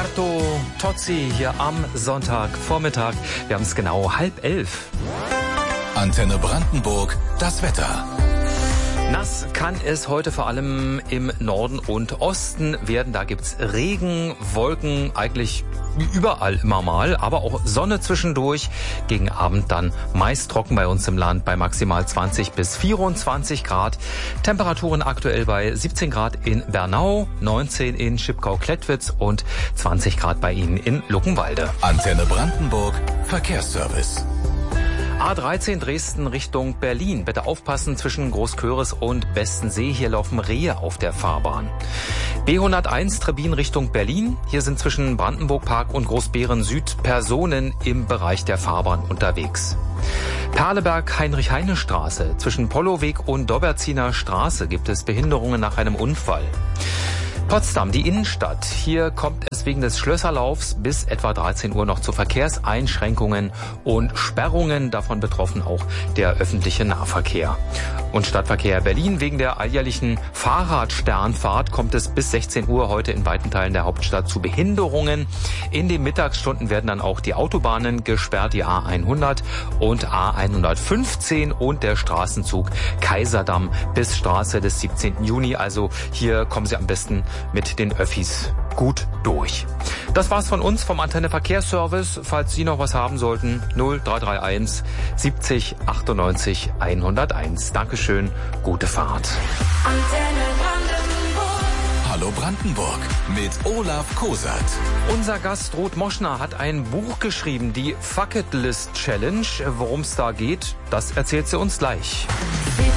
Roberto Tozzi hier am Sonntagvormittag. Wir haben es genau 10:30. Antenne Brandenburg, das Wetter. Nass kann es heute vor allem im Norden und Osten werden. Da gibt's Regen, Wolken, eigentlich überall immer mal, aber auch Sonne zwischendurch. Gegen Abend dann meist trocken bei uns im Land bei maximal 20 bis 24 Grad. Temperaturen aktuell bei 17 Grad in Bernau, 19 in Schipkau-Klettwitz und 20 Grad bei Ihnen in Luckenwalde. Antenne Brandenburg, Verkehrsservice. A13 Dresden Richtung Berlin. Bitte aufpassen zwischen Großköris und Bestensee. Hier laufen Rehe auf der Fahrbahn. B101 Trebin Richtung Berlin. Hier sind zwischen Brandenburg Park und Großbeeren Süd Personen im Bereich der Fahrbahn unterwegs. Perleberg-Heinrich-Heine-Straße. Zwischen Polloweg und Doberziner Straße gibt es Behinderungen nach einem Unfall. Potsdam, die Innenstadt. Hier kommt es wegen des Schlösserlaufs bis etwa 13 Uhr noch zu Verkehrseinschränkungen und Sperrungen. Davon betroffen auch der öffentliche Nahverkehr. Und Stadtverkehr Berlin. Wegen der alljährlichen Fahrradsternfahrt kommt es bis 16 Uhr heute in weiten Teilen der Hauptstadt zu Behinderungen. In den Mittagsstunden werden dann auch die Autobahnen gesperrt, die A100 und A115 und der Straßenzug Kaiserdamm bis Straße des 17. Juni. Also hier kommen Sie am besten mit den Öffis gut durch. Das war's von uns vom Antenne Verkehrsservice. Falls Sie noch was haben sollten, 0331 70 98 101. Dankeschön, gute Fahrt. Antenne Brandenburg. Hallo Brandenburg mit Olaf Kosat. Unser Gast Ruth Moschner hat ein Buch geschrieben, die Fuck It List Challenge. Worum es da geht, das erzählt sie uns gleich.